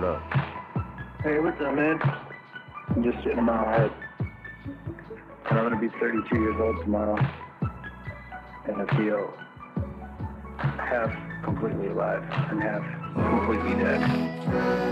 What up? Hey, what's up, man? I'm just sitting in my head. And I'm gonna be 32 years old tomorrow. And I feel half completely alive and half completely dead.